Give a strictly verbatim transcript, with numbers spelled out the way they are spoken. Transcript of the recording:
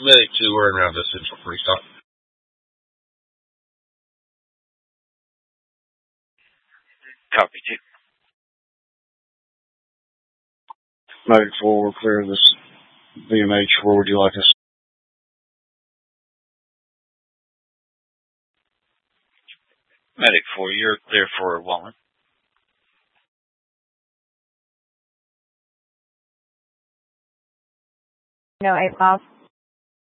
Medic two, we're in round to Central Freestyle. Copy two. Medic four, we're clear of this B M H. Where would you like us? Medic four, you're clear for Walnut. No, eight miles.